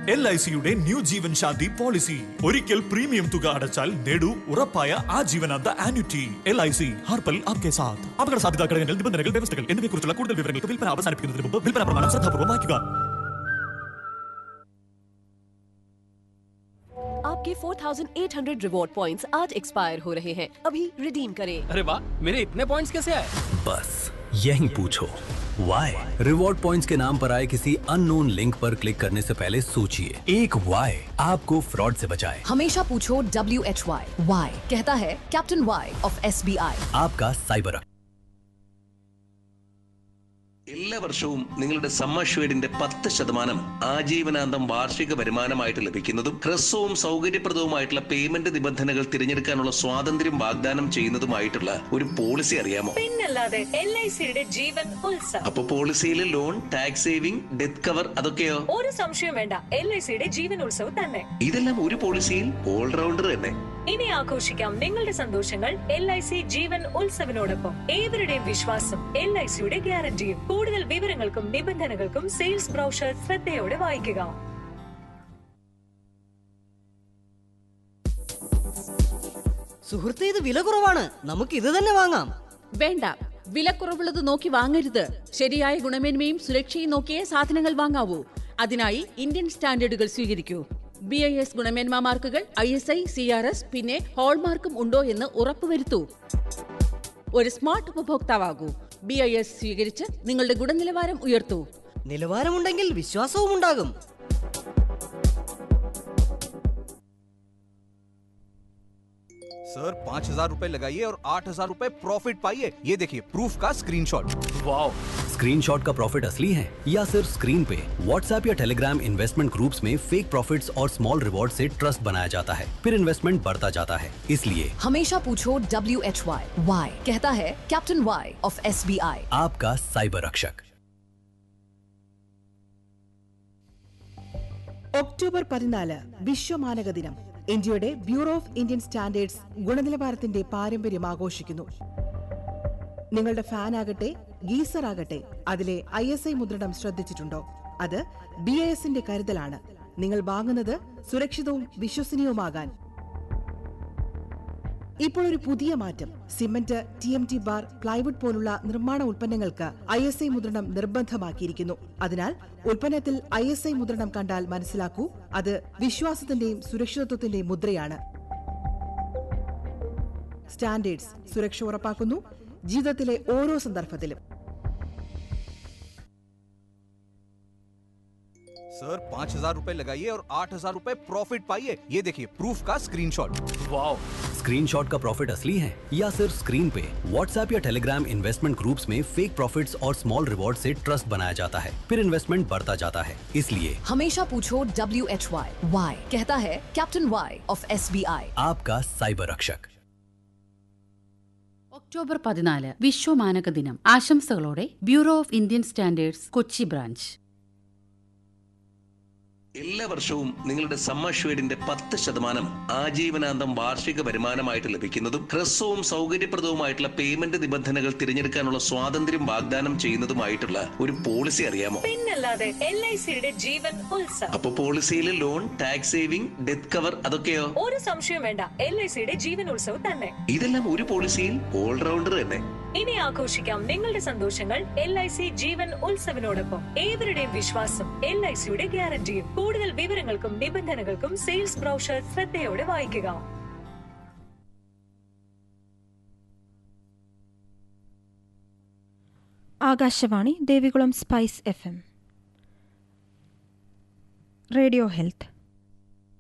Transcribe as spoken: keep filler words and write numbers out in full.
L I സിയുടെ new ജീവൻ ശാന്തി policy. ഒരിക്കൽ premium തുക അടച്ചാൽ നേടൂ ഉറപ്പായ ആജീവനാന്ത annuity. L I C ഹർപൽ Aapke സാത്ത്. അപകട സാധ്യതാ ഘടകങ്ങൾ, നിബന്ധനകൾ, വ്യവസ്ഥകൾ എന്നിവയെക്കുറിച്ചുള്ള കൂടുതൽ വിവരങ്ങൾക്ക് വിൽപ്പന അവസാനിപ്പിക്കുന്നതിന് മുമ്പ് വിൽപ്പന പ്രമാണം ശ്രദ്ധാപൂർവ്വം വായിക്കുക. आपके four thousand eight hundred reward points आज एक्सपायर हो रहे हैं, अभी रिडीम करें। अरे वाह, मेरे इतने पॉइंट्स कैसे आए? बस यही पूछो वाई। रिवॉर्ड पॉइंट्स के नाम पर आए किसी अननोन लिंक पर क्लिक करने से पहले सोचिए, एक वाई आपको फ्रॉड से बचाए। हमेशा पूछो डब्ल्यू एच वाई। वाई कहता है captain Y of S B I. आपका साइबर എല്ലാ വർഷവും നിങ്ങളുടെ സമ്മർഷ്വേഡിന്റെ പത്ത് ശതമാനം ആജീവനാന്തം വാർഷിക വരുമാനമായിട്ട് ലഭിക്കുന്നതും ഹ്രസ്വവും സൗകര്യപ്രദവുമായിട്ടുള്ള പേയ്മെന്റ് നിബന്ധനകൾ തിരഞ്ഞെടുക്കാനുള്ള സ്വാതന്ത്ര്യം വാഗ്ദാനം ചെയ്യുന്നതുമായിട്ടുള്ള ഒരു പോളിസി അറിയാമോ? പിന്നല്ലാതെ എൽ ഐ സിയുടെ ജീവൻ ഉത്സവം. അപ്പൊ പോളിസിയിലെ loan, tax saving, death cover അതൊക്കെയോ? ഒരു സംശയം വേണ്ട, എൽ ഐ സിയുടെ ജീവൻ ഉത്സവം തന്നെ. ഇതെല്ലാം ഒരു പോളിസിയിൽ ഓൾറൗണ്ടർ തന്നെ. ഇനി ആഘോഷിക്കാം നിങ്ങളുടെ സന്തോഷങ്ങൾ എൽ ഐ സി ജീവൻ ഉത്സവിനോടൊപ്പം. ഏവരുടെയും വിശ്വാസം, എൽ ഐ സിയുടെ ഗ്യാരണ്ടിയും. കൂടുതൽ വിവരങ്ങൾക്കും നിബന്ധനകൾക്കും സെയിൽസ് ബ്രൗഷർ ശ്രദ്ധയോടെ വായിക്കുക. സുഹൃത്തേ, ഇത് വില കുറവാണ്, നമുക്ക് ഇത് തന്നെ വാങ്ങാം. വേണ്ട, വിലക്കുറവുള്ളത് നോക്കി വാങ്ങരുത്. ശരിയായ ഗുണമേന്മയും സുരക്ഷയും നോക്കിയേ സാധനങ്ങൾ വാങ്ങാവൂ. അതിനായി ഇന്ത്യൻ സ്റ്റാൻഡേർഡുകൾ സ്വീകരിക്കൂ. ബി ഐ എസ് ഗുണമേന്മ മാർക്കുകൾ, I S I, C R S, പിന്നെ ഹോൾമാർക്കും ഉണ്ടോ എന്ന് ഉറപ്പുവരുത്തൂ. ഒരു സ്മാർട്ട് ഉപഭോക്താവാകൂ. ബി ഐ എസ് സ്വീകരിച്ച് നിങ്ങളുടെ ഗുണനിലവാരം ഉയർത്തൂ. നിലവാരമുണ്ടെങ്കിൽ വിശ്വാസവും ഉണ്ടാകും. सर पाँच हजार रूपए लगाइए और आठ हजार रूपए प्रॉफिट पाइए। ये देखिए प्रूफ का स्क्रीनशॉट। वाओ, स्क्रीनशॉट का प्रॉफिट असली है या सिर्फ स्क्रीन पे? व्हाट्सएप या टेलीग्राम इन्वेस्टमेंट ग्रुप्स में फेक प्रॉफिट्स और स्मॉल रिवॉर्ड से ट्रस्ट बनाया जाता है, फिर इन्वेस्टमेंट बढ़ता जाता है। इसलिए हमेशा पूछो डब्ल्यू एच वाई। वाई कहता है captain Y of S B I. आपका साइबर रक्षक। ഒക്ടോബർ പതിനാല് വിശ്വമാനക ദിനം. ഇന്ത്യയുടെ ബ്യൂറോ ഓഫ് ഇന്ത്യൻ സ്റ്റാൻഡേർഡ്സ് ഗുണനിലവാരത്തിന്റെ പാരമ്പര്യം ആഘോഷിക്കുന്നു. നിങ്ങളുടെ ഫാൻ ആകട്ടെ, ഗീസർ ആകട്ടെ, അതിലെ ഐ എസ് ഐ മുദ്രണം ശ്രദ്ധിച്ചിട്ടുണ്ടോ? അത് ബി ഐ എസിന്റെ കരുതലാണ്. നിങ്ങൾ വാങ്ങുന്നത് സുരക്ഷിതവും വിശ്വസനീയവുമാകാൻ. ഇപ്പോൾ ഒരു പുതിയ മാറ്റം. Cement, T M T bar, plywood പോലുള്ള നിർമ്മാണ ഉൽപ്പന്നങ്ങൾക്ക് ഐ എസ് ഐ മുദ്രണം നിർബന്ധമാക്കിയിരിക്കുന്നു. അതിനാൽ ഉൽപ്പന്നത്തിൽ ഐ എസ് ഐ മുദ്രണം കണ്ടാൽ മനസ്സിലാക്കൂ, അത് വിശ്വാസത്തിന്റെയും സുരക്ഷിതത്വത്തിന്റെയും മുദ്രയാണ്. സ്റ്റാൻഡേർഡ്സ് സുരക്ഷ ഉറപ്പാക്കുന്നു ജീവിതത്തിലെ ഓരോ സന്ദർഭത്തിലും. सर पाँच हजार रूपए लगाइए और आठ हजार रूपए प्रॉफिट पाइए। ये देखिए प्रूफ का स्क्रीनशॉट। वाओ, स्क्रीनशॉट का प्रॉफिट असली है या सिर्फ स्क्रीन पे? व्हाट्सएप या टेलीग्राम इन्वेस्टमेंट ग्रुप्स में फेक प्रॉफिट्स और स्मॉल रिवॉर्ड से ट्रस्ट बनाया जाता है, फिर इन्वेस्टमेंट बढ़ता जाता है। इसलिए हमेशा पूछो डब्ल्यू एच वाई। वाई कहता है captain Y of S B I. आपका साइबर रक्षक। ഒക്ടോബർ പതിനാല് വിശ്വമാനക ദിനം. ആശംസകളോടെ bureau of Indian standards, Kochi branch. എല്ലാ വർഷവും നിങ്ങളുടെ സമ്മർഷ്വേഡിന്റെ പത്ത് ശതമാനം ആജീവനാന്തം വാർഷിക വരുമാനമായിട്ട് ലഭിക്കുന്നതും ഹ്രസ്വവും സൗകര്യപ്രദവുമായിട്ടുള്ള പേയ്മെന്റ് നിബന്ധനകൾ തിരഞ്ഞെടുക്കാനുള്ള സ്വാതന്ത്ര്യം വാഗ്ദാനം ചെയ്യുന്നതുമായിട്ടുള്ള ഒരു പോളിസി അറിയാമോ? പിന്നല്ലാതെ എൽ ഐ സിയുടെ ജീവൻ ഉത്സവം. അപ്പൊ പോളിസിയിലെ loan, tax saving, death cover അതൊക്കെയോ? ഒരു സംശയം വേണ്ട, എൽ ഐ സിയുടെ ജീവൻ ഉത്സവം തന്നെ. ഇതെല്ലാം ഒരു പോളിസിയിൽ ഓൾറൗണ്ടർ തന്നെ. ഇനി ആഘോഷിക്കാം നിങ്ങളുടെ സന്തോഷങ്ങൾ എൽ ഐ സി ജീവൻ ഉത്സവിനോടൊപ്പം. ഏവരുടെയും വിശ്വാസം, എൽ ഐ സിയുടെ ഗ്യാരണ്ടിയും. കൂടുതൽ വിവരങ്ങൾക്കും നിബന്ധനകൾക്കും സെയിൽസ് ബ്രൗഷർ ശ്രദ്ധയോടെ വായിക്കുക. Akashvani Devikulam spice F M radio health.